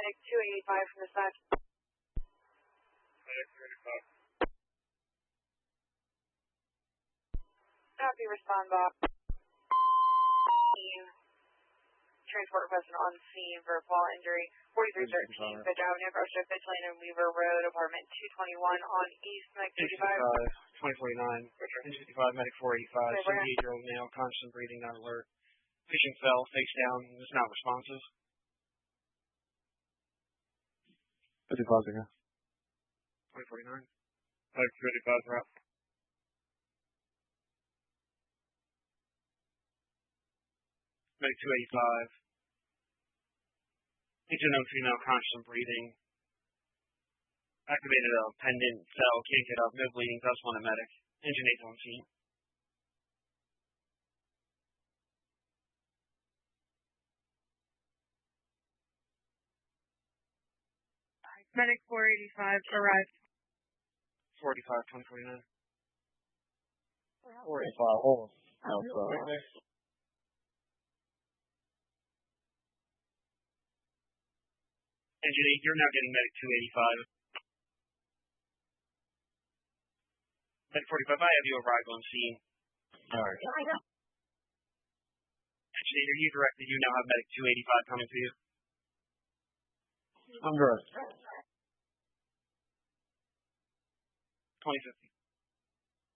Medic 285 from the side. Medic 285. Copy, respond, Bob. Transport requested on scene for fall injury. 4313 Fifth Avenue, Cross Street, Fitch Lane, and Weaver Road, apartment 221 on East, Medic 285. 2049. Engine 55, Medic 485. 78-year-old male, constant breathing, not alert. Patient fell, face down, is not responsive. 55 again. 2049. Medic 285 route. Medic 285. Engine no female, constant breathing. Activated a pendant cell, can't get up, no bleeding, does want a medic. Engine 8's on scene. Medic 485 arrived. 485, 2049. 485, hold on. Outside. Engine 8, you're now getting Medic 285. Medic 45, I have you arrive on scene. Alright. Engine 8, are you directed? You now have Medic 285 coming to you. I'm good. 2050.